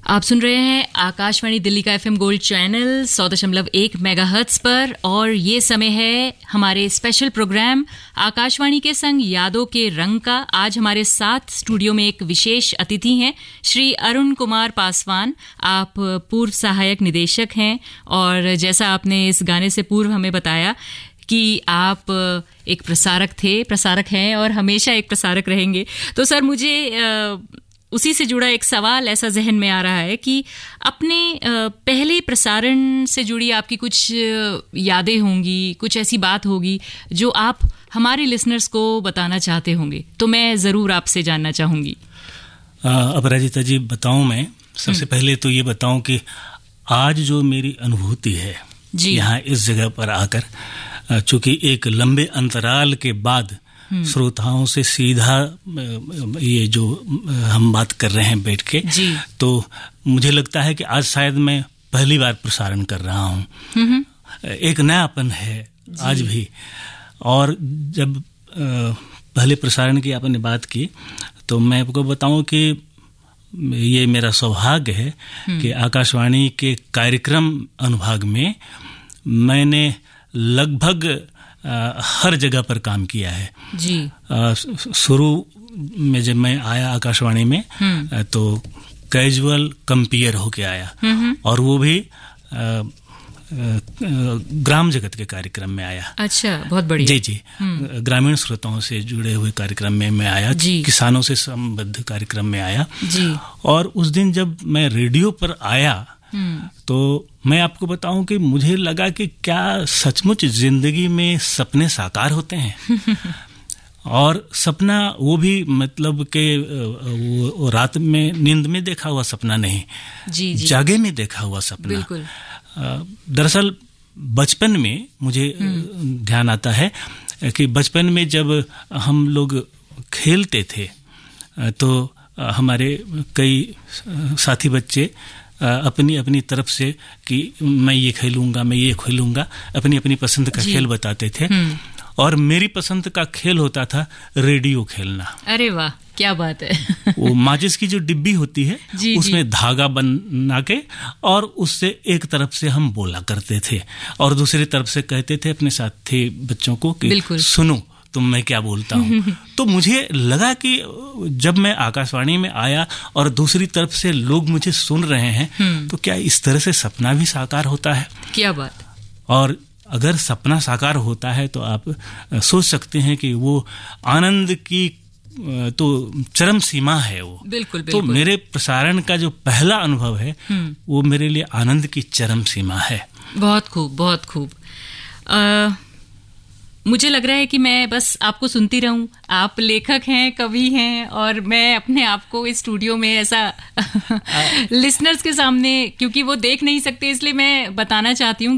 आप सुन रहे हैं आकाशवाणी दिल्ली का एफएम गोल्ड चैनल 100.1 मेगाहर्ट्ज पर और ये समय है हमारे स्पेशल प्रोग्राम आकाशवाणी के संग यादों के रंग का। आज हमारे साथ स्टूडियो में एक विशेष अतिथि हैं श्री अरुण कुमार पासवान। आप पूर्व सहायक निदेशक हैं और जैसा आपने इस गाने से पूर्व हमें बताया कि आप एक प्रसारक हैं और हमेशा एक प्रसारक रहेंगे। तो सर मुझे उसी से जुड़ा एक सवाल ऐसा जहन में आ रहा है कि अपने पहले प्रसारण से जुड़ी आपकी कुछ यादें होंगी, कुछ ऐसी बात होगी जो आप हमारे लिसनर्स को बताना चाहते होंगे, तो मैं ज़रूर आपसे जानना चाहूँगी। अपराजिता जी बताऊँ मैं सबसे पहले तो ये बताऊँ कि आज जो मेरी अनुभूति है यहाँ इस जगह पर आकर, चूँकि एक लंबे अंतराल के बाद श्रोताओं से सीधा ये जो हम बात कर रहे हैं बैठ के, तो मुझे लगता है कि आज शायद मैं पहली बार प्रसारण कर रहा हूँ। एक नयापन है आज भी। और जब पहले प्रसारण की आपने बात की तो मैं आपको बताऊं कि ये मेरा सौभाग्य है कि आकाशवाणी के कार्यक्रम अनुभाग में मैंने लगभग हर जगह पर काम किया है जी। शुरू में जब मैं आया आकाशवाणी में तो कैजुअल कंपेयर होके आया और वो भी ग्राम जगत के कार्यक्रम में आया। अच्छा, बहुत बढ़िया। जी ग्रामीण श्रोताओं से जुड़े हुए कार्यक्रम में मैं आया, किसानों से संबद्ध कार्यक्रम में आया जी। और उस दिन जब मैं रेडियो पर आया तो मैं आपको बताऊं कि मुझे लगा कि क्या सचमुच जिंदगी में सपने साकार होते हैं। और सपना वो भी मतलब कि वो रात में नींद में देखा हुआ सपना नहीं, जी। जागे में देखा हुआ सपना। बिल्कुल। दरअसल बचपन में मुझे ध्यान आता है कि बचपन में जब हम लोग खेलते थे तो हमारे कई साथी बच्चे अपनी अपनी तरफ से कि मैं ये खेलूंगा, मैं ये खेलूंगा, अपनी अपनी पसंद का खेल बताते थे। और मेरी पसंद का खेल होता था रेडियो खेलना। अरे वाह, क्या बात है। वो माचिस की जो डिब्बी होती है उसमें धागा बना के और उससे एक तरफ से हम बोला करते थे और दूसरी तरफ से कहते थे अपने साथी बच्चों को कि सुनो तो मैं क्या बोलता हूँ। तो मुझे लगा कि जब मैं आकाशवाणी में आया और दूसरी तरफ से लोग मुझे सुन रहे हैं तो क्या इस तरह से सपना भी साकार होता है? क्या बात। और अगर सपना साकार होता है तो आप सोच सकते हैं कि वो आनंद की तो चरम सीमा है वो। बिल्कुल। तो मेरे प्रसारण का जो पहला अनुभव है वो मेरे लिए आनंद की चरम सीमा है। बहुत खूब, बहुत खूब। मुझे लग रहा है कि मैं बस आपको सुनती रहूं। आप लेखक हैं, कवि हैं और मैं अपने आप को इस स्टूडियो में ऐसा लिसनर्स के सामने, क्योंकि वो देख नहीं सकते इसलिए मैं बताना चाहती हूँ